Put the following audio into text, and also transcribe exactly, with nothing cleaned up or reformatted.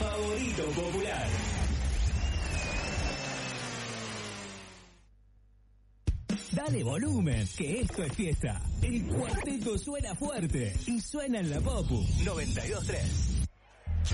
favorito popular. Dale volumen, que esto es fiesta. El cuarteto suena fuerte y suena en la Popu noventa y dos tres.